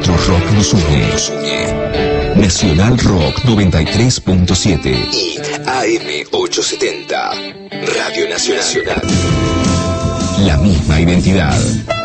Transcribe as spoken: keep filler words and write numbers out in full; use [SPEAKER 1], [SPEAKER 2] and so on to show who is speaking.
[SPEAKER 1] Nuestro rock nos une. Nacional Rock noventa y tres punto siete y A M ochocientos setenta. Radio Nacional. La misma identidad.